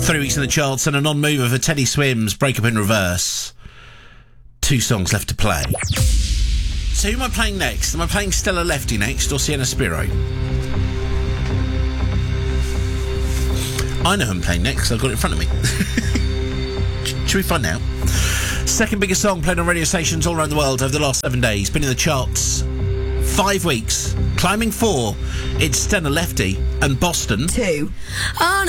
3 weeks in the charts and a non-mover for Teddy Swims, Break Up in Reverse. 2 songs left to play. So who am I playing next? Am I playing Stella Lefty next or Sienna Spiro? I know who I'm playing next, I've got it in front of me. Should we find out? Second biggest song played on radio stations all around the world over the last 7 days. Been in the charts 5 weeks. Climbing 4. It's Stella Lefty and Boston. 2.